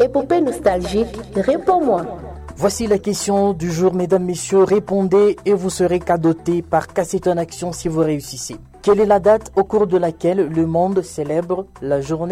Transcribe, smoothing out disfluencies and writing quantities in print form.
Épopée nostalgique, réponds-moi. Voici la question du jour, mesdames, messieurs. Répondez et vous serez cadeauté par Cassette en Action si vous réussissez. Quelle est la date au cours de laquelle le monde célèbre la journée